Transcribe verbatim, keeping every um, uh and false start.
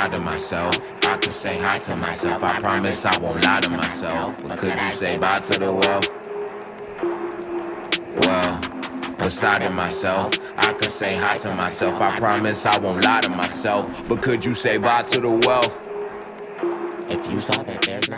side of myself. I could say hi to myself. I promise I won't lie to myself. But could you say bye to the world? Well, beside of myself, I could say hi to myself. I promise I won't lie to myself. But could you say bye to the wealth? If you saw that there's